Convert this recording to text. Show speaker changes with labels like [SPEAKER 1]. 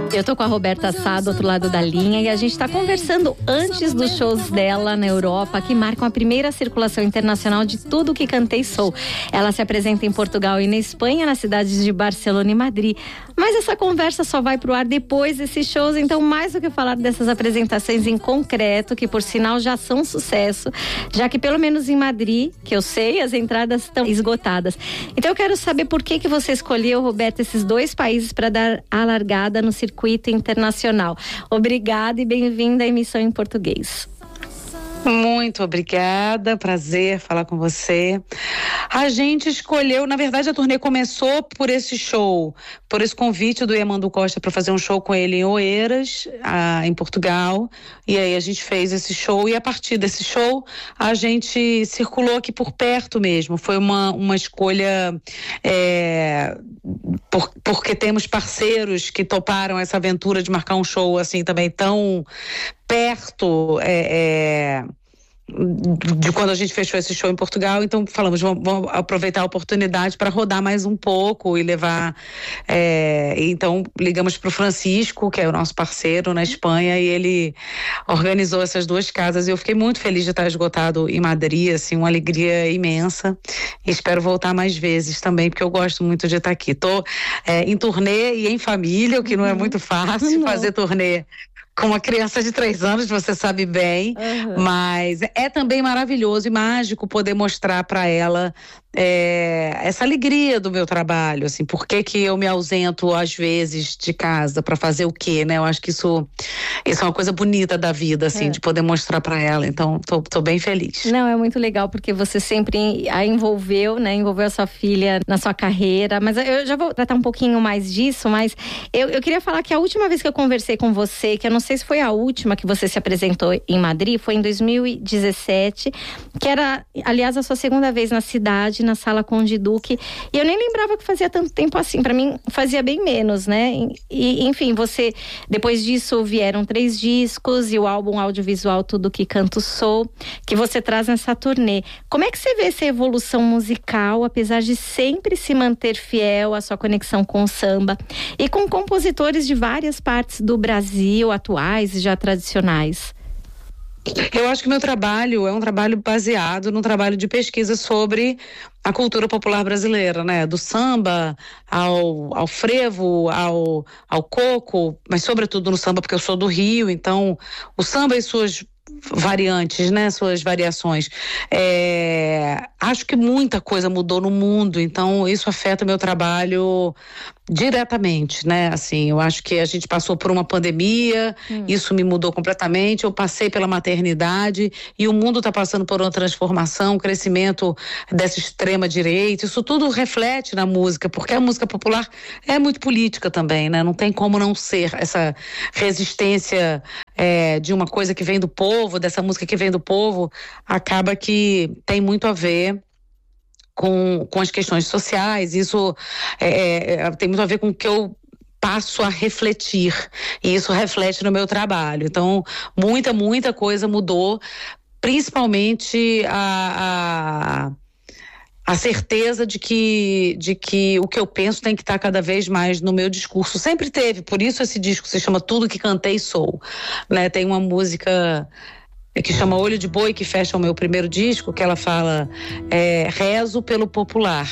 [SPEAKER 1] Eu tô com a Roberta Sá do outro lado da linha e a gente tá conversando antes dos shows dela na Europa, que marcam a primeira circulação internacional de Tudo Que Cantei Sou. Ela se apresenta em Portugal e na Espanha, nas cidades de Barcelona e Madrid. Mas essa conversa só vai pro ar depois desses shows, então mais do que falar dessas apresentações em concreto, que por sinal já são um sucesso, já que pelo menos em Madrid, que eu sei, as entradas estão esgotadas. Então eu quero saber por que você escolheu, Roberta, esses dois países para dar a largada no circuito internacional. Obrigada e bem-vinda à emissão em português.
[SPEAKER 2] Muito obrigada, prazer falar com você. A gente escolheu, na verdade a turnê começou por esse show, por esse convite do Yamandu Costa para fazer um show com ele em Oeiras, em Portugal, e aí a gente fez esse show e a partir desse show a gente circulou aqui por perto mesmo, foi uma escolha porque temos parceiros que toparam essa aventura de marcar um show assim também tão perto de quando a gente fechou esse show em Portugal, então falamos, vamos aproveitar a oportunidade para rodar mais um pouco e levar, então ligamos para o Francisco, que é o nosso parceiro na Espanha, e ele organizou essas duas casas e eu fiquei muito feliz de estar esgotado em Madrid, assim, uma alegria imensa, e espero voltar mais vezes também, porque eu gosto muito de estar aqui. Tô em turnê e em família, o que não é muito fácil fazer turnê com uma criança de 3 anos, você sabe bem, mas é também maravilhoso e mágico poder mostrar para ela essa alegria do meu trabalho, assim, por que eu me ausento às vezes de casa para fazer o quê, né? Eu acho que isso é uma coisa bonita da vida, assim, de poder mostrar para ela, então tô bem feliz.
[SPEAKER 1] Não, é muito legal porque você sempre a envolveu, né? Envolveu a sua filha na sua carreira, mas eu já vou tratar um pouquinho mais disso, mas eu queria falar que a última vez que eu conversei com você, que eu não sei se foi a última que você se apresentou em Madrid, foi em 2017, que era, aliás, a sua segunda vez na cidade, na Sala Conde Duque, e eu nem lembrava que fazia tanto tempo assim, pra mim fazia bem menos, né? E enfim, você, depois disso vieram 3 discos e o álbum audiovisual Tudo Que Canto Sou, que você traz nessa turnê. Como é que você vê essa evolução musical, apesar de sempre se manter fiel à sua conexão com o samba e com compositores de várias partes do Brasil, atuais e já tradicionais?
[SPEAKER 2] Eu acho que meu trabalho é um trabalho baseado num trabalho de pesquisa sobre a cultura popular brasileira, né? Do samba ao frevo, ao coco, mas sobretudo no samba, porque eu sou do Rio, então o samba e suas variantes, né? Suas variações. Acho que muita coisa mudou no mundo, então isso afeta o meu trabalho diretamente, né? Assim, eu acho que a gente passou por uma pandemia, isso me mudou completamente, eu passei pela maternidade e o mundo está passando por uma transformação, um crescimento dessa extrema direita, isso tudo reflete na música, porque a música popular é muito política também, né? Não tem como não ser essa resistência de uma coisa que vem do povo, dessa música que vem do povo, acaba que tem muito a ver com as questões sociais, isso tem muito a ver com o que eu passo a refletir, e isso reflete no meu trabalho. Então, muita coisa mudou, principalmente a certeza de que o que eu penso tem que estar cada vez mais no meu discurso. Sempre teve, por isso esse disco se chama Tudo Que Cantei Sou, né? Tem uma música que chama Olho de Boi, que fecha o meu primeiro disco, que ela fala rezo pelo popular.